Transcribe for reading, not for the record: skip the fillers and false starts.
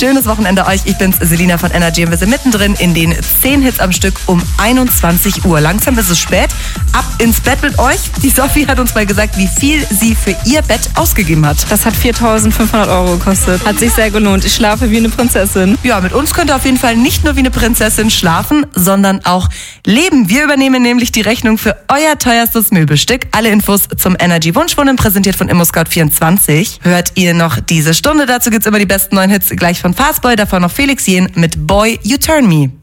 schönes Wochenende euch. Ich bin's, Selina von Energy und wir sind mittendrin in den 10 Hits am Stück um 21 Uhr. Langsam ist es spät. Ab ins Bett mit euch. Die Sophie hat uns mal gesagt, wie viel sie für ihr Bett ausgegeben hat. Das hat 4.500 € gekostet. Hat sich sehr gelohnt. Ich schlafe wie eine Prinzessin. Ja, mit uns könnt ihr auf jeden Fall nicht nur wie eine Prinzessin schlafen, sondern auch leben. Wir übernehmen nämlich die Rechnung für euer teuerstes Möbelstück. Alle Infos zum Energy Wunschwohnen, präsentiert von ImmoScout24. Hört ihr noch diese Stunde? Dazu gibt's immer die besten neuen Hits gleich von Fastboy, davor noch Felix Jähn mit Boy, You Turn Me.